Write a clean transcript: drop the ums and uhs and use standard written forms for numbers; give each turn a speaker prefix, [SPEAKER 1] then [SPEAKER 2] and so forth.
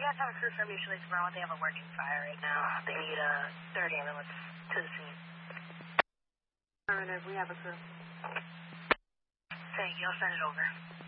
[SPEAKER 1] guys have a crew for mutually tomorrow? They have a working fire right now. They need a third ambulance to the scene.
[SPEAKER 2] Affirmative, we have a crew.
[SPEAKER 1] Thank you, I'll send it over.